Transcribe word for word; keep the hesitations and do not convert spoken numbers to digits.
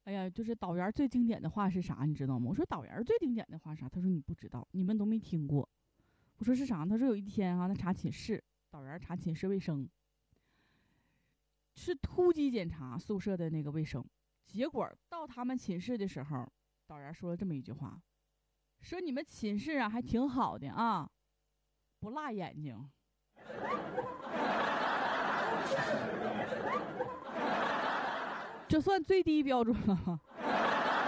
哎呀，就是导员最经典的话是啥，你知道吗？我说导员最经典的话是啥？他说你不知道，你们都没听过。我说是啥？他说有一天啊，他查寝室，导员查寝室卫生，是突击检查宿舍的那个卫生，结果到他们寝室的时候，导员说了这么一句话，说你们寝室啊还挺好的啊，不辣眼睛。这算最低标准了。